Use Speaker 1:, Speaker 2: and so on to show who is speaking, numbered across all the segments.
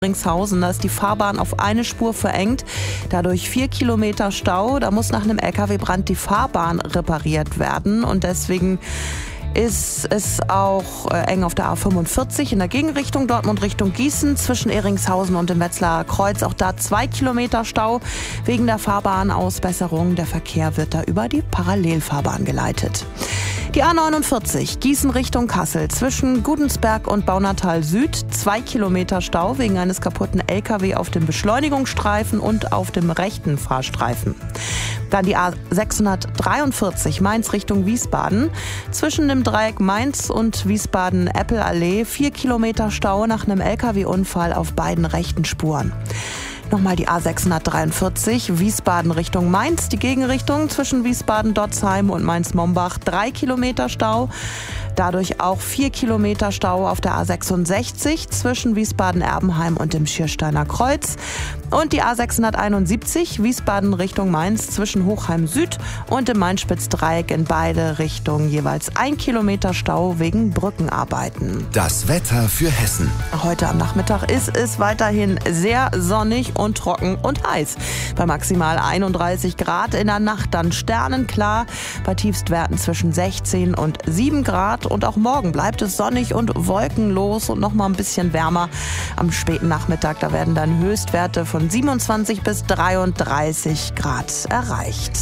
Speaker 1: Ringshausen. Da ist die Fahrbahn auf eine Spur verengt, dadurch 4 Kilometer Stau. Da muss nach einem LKW-Brand die Fahrbahn repariert werden und deswegen ist es auch eng auf der A45 in der Gegenrichtung Dortmund Richtung Gießen zwischen Ehringshausen und dem Wetzlarer Kreuz. Auch da 2 Kilometer Stau wegen der Fahrbahnausbesserung. Der Verkehr wird da über die Parallelfahrbahn geleitet. Die A49 Gießen Richtung Kassel zwischen Gudensberg und Baunatal Süd 2 Kilometer Stau wegen eines kaputten LKW auf dem Beschleunigungsstreifen und auf dem rechten Fahrstreifen. Dann die A643 Mainz Richtung Wiesbaden zwischen dem Dreieck Mainz und Wiesbaden-Eppel-Allee 4 Kilometer Stau nach einem LKW-Unfall auf beiden rechten Spuren. Nochmal die A643 Wiesbaden Richtung Mainz, die Gegenrichtung zwischen Wiesbaden-Dotzheim und Mainz-Mombach 3 Kilometer Stau. Dadurch auch 4 Kilometer Stau auf der A66 zwischen Wiesbaden-Erbenheim und dem Schiersteiner Kreuz. Und die A671 Wiesbaden Richtung Mainz zwischen Hochheim Süd und dem Main-Spitz-Dreieck in beide Richtungen jeweils 1 Kilometer Stau wegen Brückenarbeiten.
Speaker 2: Das Wetter für Hessen.
Speaker 1: Heute am Nachmittag ist es weiterhin sehr sonnig und trocken und heiß. Bei maximal 31 Grad, in der Nacht dann sternenklar, bei Tiefstwerten zwischen 16 und 7 Grad. Und auch morgen bleibt es sonnig und wolkenlos und noch mal ein bisschen wärmer. Am späten Nachmittag, da werden dann Höchstwerte von 27 bis 33 Grad erreicht.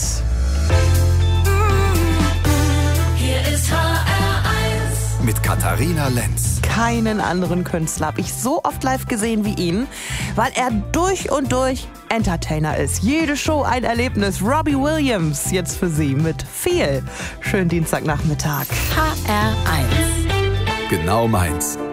Speaker 3: Hier ist HR1
Speaker 2: mit Katharina Lenz.
Speaker 1: Keinen anderen Künstler habe ich so oft live gesehen wie ihn, weil er durch und durch Entertainer ist. Jede Show ein Erlebnis. Robbie Williams jetzt für Sie mit Feel. Schönen Dienstagnachmittag.
Speaker 3: HR1
Speaker 2: Genau meins.